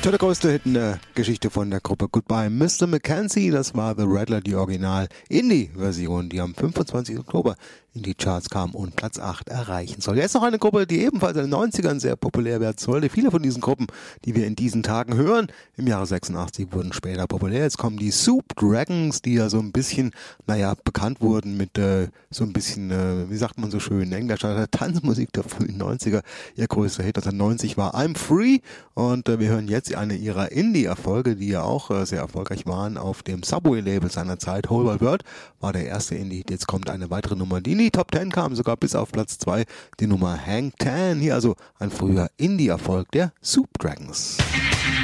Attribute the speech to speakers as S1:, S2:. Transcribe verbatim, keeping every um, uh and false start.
S1: Der größte Hit in der Geschichte von der Gruppe Goodbye Mister Mackenzie, das war The Rattler, die Original-Indie-Version, die am fünfundzwanzigsten Oktober in die Charts kam und Platz acht erreichen soll. Jetzt noch eine Gruppe, die ebenfalls in den neunzigern sehr populär werden sollte. Viele von diesen Gruppen, die wir in diesen Tagen hören, im Jahre sechsundachtzig wurden später populär. Jetzt kommen die Soup Dragons, die ja so ein bisschen, naja, bekannt wurden mit äh, so ein bisschen, äh, wie sagt man so schön in Englisch, also Tanzmusik der frühen neunziger. Ihr größter Hit neunzehnhundertneunzig war I'm Free und äh, wir hören jetzt eine ihrer Indie-Erfolge, die ja auch äh, sehr erfolgreich waren auf dem Subway-Label seiner Zeit. Whole Wide World war der erste Indie. Jetzt kommt eine weitere Nummer, die in die Top Ten kam, sogar bis auf Platz zwei, die Nummer Hang Ten. Hier also ein früher Indie-Erfolg der Soup Dragons.